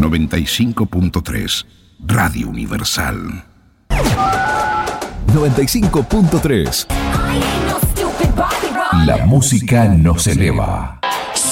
95.3 Radio Universal. 95.3. La música nos eleva.